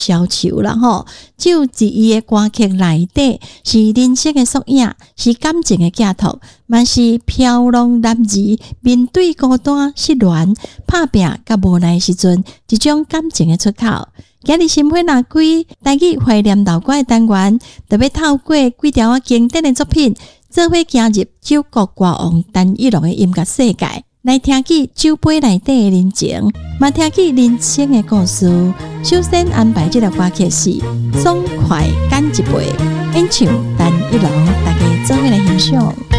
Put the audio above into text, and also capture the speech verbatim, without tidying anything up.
消愁啦吼，只有伫伊的歌曲内底是人生的缩影，是感情的寄托，嘛是飘浪男儿面对孤单失恋、拍拼甲无奈时阵一种感情的出口。今日心花若开，台语怀念老歌的单元，特别透过几条啊经典的作品，做伙行入九国歌王陈奕龙的音乐世界。来听起酒杯内底的人情，嘛听起人生的故事。首先安排这个歌曲是爽快干一杯，演唱陈奕龙，大家做伙来欣赏。